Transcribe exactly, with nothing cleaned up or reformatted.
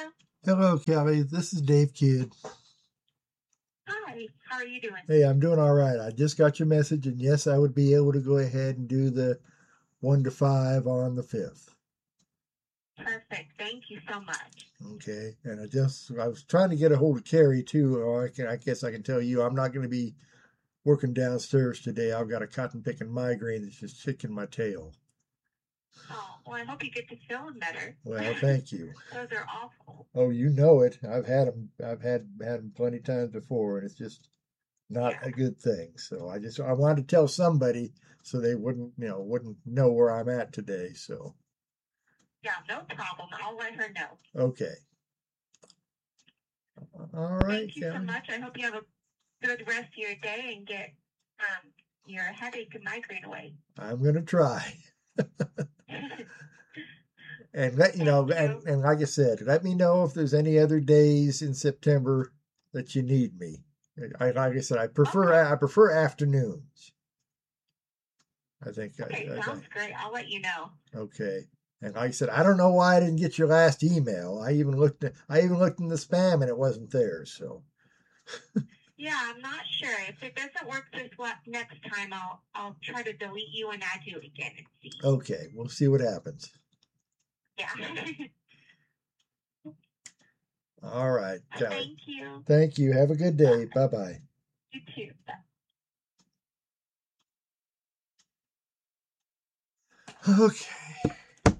Hello. Hello, Kelly. This is Dave Kidd. Hi. How are you doing? Hey, I'm doing all right. I just got your message, and yes, I would be able to go ahead and do the one to five on the fifth. Perfect. Thank you so much. Okay, and I just I was trying to get a hold of Carrie too. Or I can I guess I can tell you I'm not going to be working downstairs today. I've got a cotton picking migraine that's just kicking my tail. Oh, well, I hope you get to feeling better. Well, thank you. Those are awful. Oh, you know it. I've had them. I've had had them plenty of times before, and it's just not Yeah. a good thing. So I just I wanted to tell somebody so they wouldn't you know wouldn't know where I'm at today. So Yeah, no problem. I'll let her know. okay, all right, Thank you so Kelly. much. I hope you have a good rest of your day and get um your headache and migraine away. I'm gonna try. And let you know, Thank and, you. and like I said, let me know if there's any other days in September that you need me. I, like I said, I prefer Okay. I prefer afternoons. I think Okay, I, I sounds think great. I'll let you know. okay. And like I said, I don't know why I didn't get your last email. I even looked at, I even looked in the spam and it wasn't there. So Yeah, I'm not sure. If it doesn't work this wa- next time, I'll I'll try to delete you and add you again and see. okay, we'll see what happens. Yeah. All right, Kelly. Thank you. Thank you. Have a good day. Bye. Bye bye. You too. Bye. Okay.